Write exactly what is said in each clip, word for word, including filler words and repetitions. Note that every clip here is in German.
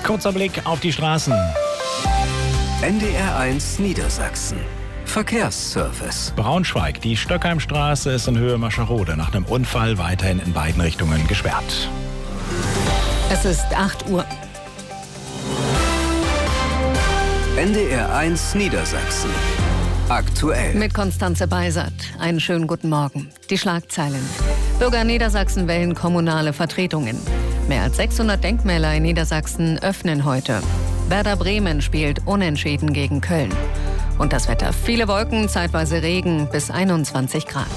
Kurzer Blick auf die Straßen. N D R eins Niedersachsen. Verkehrsservice. Braunschweig, die Stöckheimstraße ist in Höhe Mascherode nach einem Unfall weiterhin in beiden Richtungen gesperrt. Es ist acht Uhr. N D R eins Niedersachsen. Aktuell. Mit Konstanze Beisert. Einen schönen guten Morgen. Die Schlagzeilen. Bürger Niedersachsen wählen kommunale Vertretungen. Mehr als sechshundert Denkmäler in Niedersachsen öffnen heute. Werder Bremen spielt unentschieden gegen Köln. Und das Wetter. Viele Wolken, zeitweise Regen bis einundzwanzig Grad.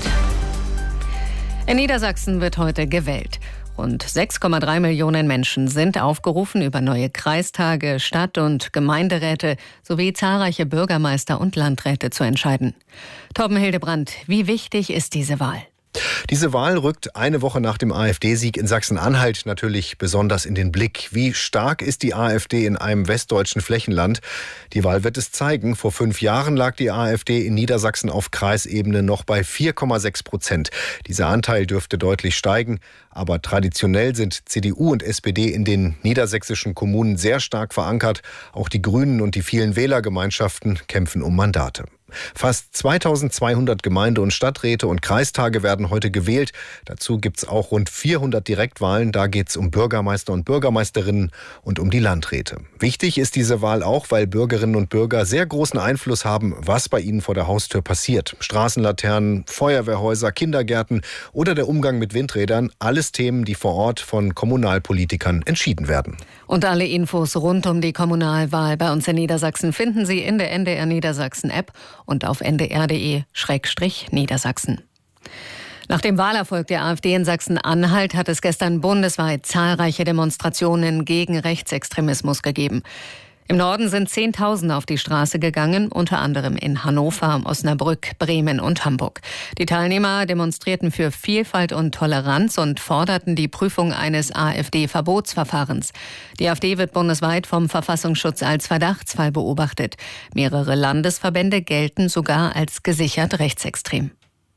In Niedersachsen wird heute gewählt. Rund sechs Komma drei Millionen Menschen sind aufgerufen, über neue Kreistage, Stadt- und Gemeinderäte sowie zahlreiche Bürgermeister und Landräte zu entscheiden. Torben Hildebrandt, wie wichtig ist diese Wahl? Diese Wahl rückt eine Woche nach dem AfD-Sieg in Sachsen-Anhalt natürlich besonders in den Blick. Wie stark ist die AfD in einem westdeutschen Flächenland? Die Wahl wird es zeigen. Vor fünf Jahren lag die AfD in Niedersachsen auf Kreisebene noch bei vier Komma sechs Prozent. Dieser Anteil dürfte deutlich steigen. Aber traditionell sind C D U und S P D in den niedersächsischen Kommunen sehr stark verankert. Auch die Grünen und die vielen Wählergemeinschaften kämpfen um Mandate. Fast zweitausendzweihundert Gemeinde- und Stadträte und Kreistage werden heute gewählt. Dazu gibt es auch rund vierhundert Direktwahlen. Da geht es um Bürgermeister und Bürgermeisterinnen und um die Landräte. Wichtig ist diese Wahl auch, weil Bürgerinnen und Bürger sehr großen Einfluss haben, was bei ihnen vor der Haustür passiert. Straßenlaternen, Feuerwehrhäuser, Kindergärten oder der Umgang mit Windrädern. Alles Themen, die vor Ort von Kommunalpolitikern entschieden werden. Und alle Infos rund um die Kommunalwahl bei uns in Niedersachsen finden Sie in der N D R Niedersachsen App und auf n d r punkt d e Schrägstrich Niedersachsen. Nach dem Wahlerfolg der AfD in Sachsen-Anhalt hat es gestern bundesweit zahlreiche Demonstrationen gegen Rechtsextremismus gegeben. Im Norden sind Zehntausende auf die Straße gegangen, unter anderem in Hannover, Osnabrück, Bremen und Hamburg. Die Teilnehmer demonstrierten für Vielfalt und Toleranz und forderten die Prüfung eines AfD-Verbotsverfahrens. Die AfD wird bundesweit vom Verfassungsschutz als Verdachtsfall beobachtet. Mehrere Landesverbände gelten sogar als gesichert rechtsextrem.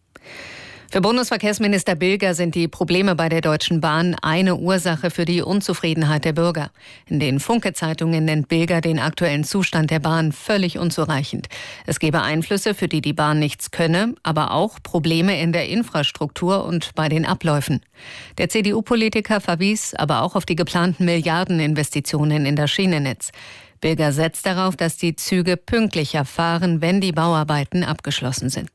Für Bundesverkehrsminister Bilger sind die Probleme bei der Deutschen Bahn eine Ursache für die Unzufriedenheit der Bürger. In den Funke-Zeitungen nennt Bilger den aktuellen Zustand der Bahn völlig unzureichend. Es gebe Einflüsse, für die die Bahn nichts könne, aber auch Probleme in der Infrastruktur und bei den Abläufen. Der C D U-Politiker verwies aber auch auf die geplanten Milliardeninvestitionen in das Schienennetz. Bilger setzt darauf, dass die Züge pünktlicher fahren, wenn die Bauarbeiten abgeschlossen sind.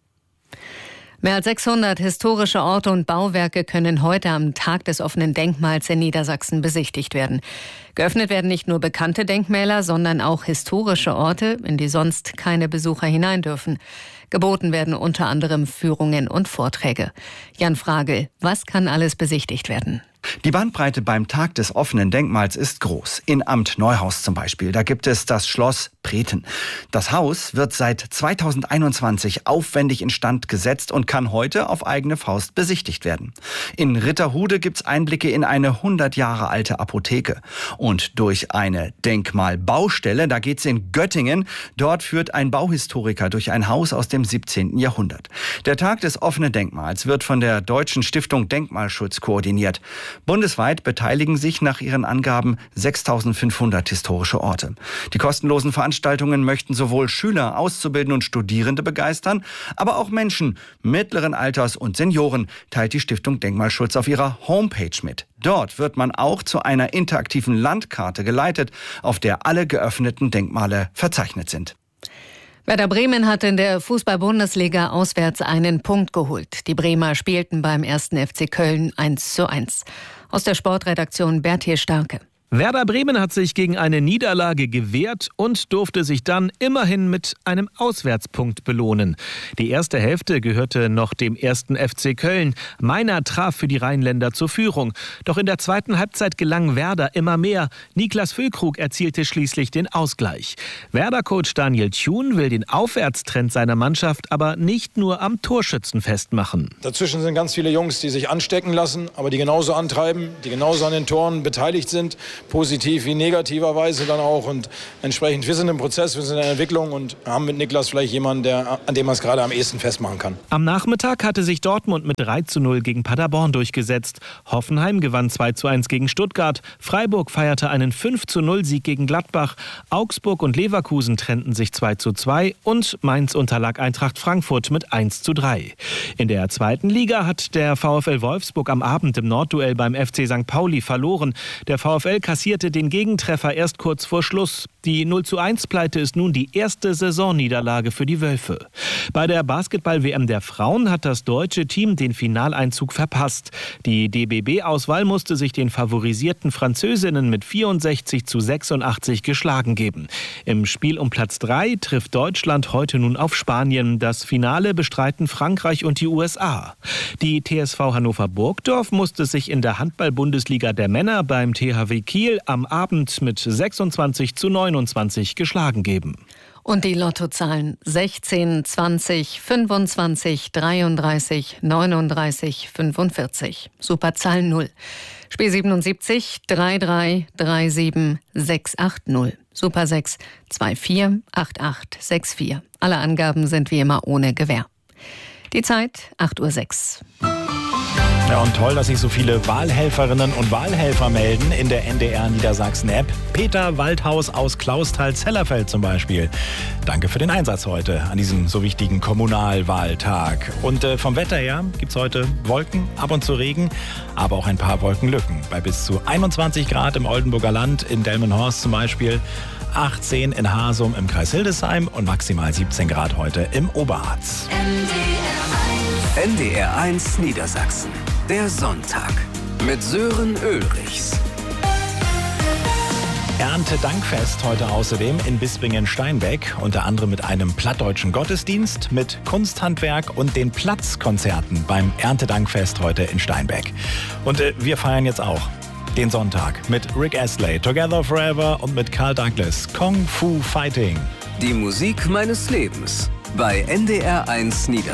Mehr als sechshundert historische Orte und Bauwerke können heute am Tag des offenen Denkmals in Niedersachsen besichtigt werden. Geöffnet werden nicht nur bekannte Denkmäler, sondern auch historische Orte, in die sonst keine Besucher hinein dürfen. Geboten werden unter anderem Führungen und Vorträge. Jan Fragel, was kann alles besichtigt werden? Die Bandbreite beim Tag des offenen Denkmals ist groß. In Amt Neuhaus zum Beispiel, da gibt es das Schloss Preten. Das Haus wird seit zweitausendeinundzwanzig aufwendig instand gesetzt und kann heute auf eigene Faust besichtigt werden. In Ritterhude gibt's Einblicke in eine hundert Jahre alte Apotheke. Und durch eine Denkmalbaustelle, da geht's in Göttingen. Dort führt ein Bauhistoriker durch ein Haus aus dem siebzehnten Jahrhundert. Der Tag des offenen Denkmals wird von der Deutschen Stiftung Denkmalschutz koordiniert. Bundesweit beteiligen sich nach ihren Angaben sechstausendfünfhundert historische Orte. Die kostenlosen Veranstaltungen möchten sowohl Schüler, Auszubildende und Studierende begeistern, aber auch Menschen mittleren Alters und Senioren, teilt die Stiftung Denkmalschutz auf ihrer Homepage mit. Dort wird man auch zu einer interaktiven Landkarte geleitet, auf der alle geöffneten Denkmale verzeichnet sind. Werder Bremen hat in der Fußball-Bundesliga auswärts einen Punkt geholt. Die Bremer spielten beim ersten F C Köln eins zu eins. Aus der Sportredaktion Berthier Starke. Werder Bremen hat sich gegen eine Niederlage gewehrt und durfte sich dann immerhin mit einem Auswärtspunkt belohnen. Die erste Hälfte gehörte noch dem ersten F C Köln. Meiner traf für die Rheinländer zur Führung. Doch in der zweiten Halbzeit gelang Werder immer mehr. Niklas Füllkrug erzielte schließlich den Ausgleich. Werder-Coach Daniel Thun will den Aufwärtstrend seiner Mannschaft aber nicht nur am Torschützen festmachen. Dazwischen sind ganz viele Jungs, die sich anstecken lassen, aber die genauso antreiben, die genauso an den Toren beteiligt sind. positiv wie negativerweise dann auch. Und entsprechend, wir sind im Prozess, wir sind in der Entwicklung und haben mit Niklas vielleicht jemanden, der, an dem man es gerade am ehesten festmachen kann. Am Nachmittag hatte sich Dortmund mit drei zu null gegen Paderborn durchgesetzt. Hoffenheim gewann zwei zu eins gegen Stuttgart. Freiburg feierte einen fünf zu null Sieg gegen Gladbach. Augsburg und Leverkusen trennten sich zwei zu zwei und Mainz unterlag Eintracht Frankfurt mit eins zu drei. In der zweiten Liga hat der VfL Wolfsburg am Abend im Nordduell beim F C Sankt Pauli verloren. Der VfL kassierte den Gegentreffer erst kurz vor Schluss. Die null zu eins Pleite ist nun die erste Saisonniederlage für die Wölfe. Bei der Basketball-W M der Frauen hat das deutsche Team den Finaleinzug verpasst. Die D B B-Auswahl musste sich den favorisierten Französinnen mit vierundsechzig zu sechsundachtzig geschlagen geben. Im Spiel um Platz drei trifft Deutschland heute nun auf Spanien. Das Finale bestreiten Frankreich und die U S A. Die T S V Hannover Burgdorf musste sich in der Handball-Bundesliga der Männer beim T H W Kiel am Abend mit sechsundzwanzig zu neunundzwanzig geschlagen geben. Und die Lottozahlen sechzehn, zwanzig, fünfundzwanzig, dreiunddreißig, neununddreißig, fünfundvierzig. Superzahl null. Spiel siebenundsiebzig, drei drei, drei sieben, sechs acht null. Super sechs, zwei vier, acht acht, sechs vier. Alle Angaben sind wie immer ohne Gewähr. Die Zeit acht Uhr sechs. Ja, und toll, dass sich so viele Wahlhelferinnen und Wahlhelfer melden in der N D R Niedersachsen-App. Peter Waldhaus aus Clausthal-Zellerfeld zum Beispiel. Danke für den Einsatz heute an diesem so wichtigen Kommunalwahltag. Und äh, vom Wetter her gibt es heute Wolken, ab und zu Regen, aber auch ein paar Wolkenlücken. Bei bis zu einundzwanzig Grad im Oldenburger Land, in Delmenhorst zum Beispiel, achtzehn in Hasum im Kreis Hildesheim und maximal siebzehn Grad heute im Oberharz. N D R eins Niedersachsen. Der Sonntag mit Sören Ulrichs. Erntedankfest heute außerdem in Bispingen-Steinbeck, unter anderem mit einem plattdeutschen Gottesdienst, mit Kunsthandwerk und den Platzkonzerten beim Erntedankfest heute in Steinbeck. Und äh, wir feiern jetzt auch den Sonntag mit Rick Astley, Together Forever und mit Carl Douglas, Kung Fu Fighting. Die Musik meines Lebens bei N D R eins Niedersachsen.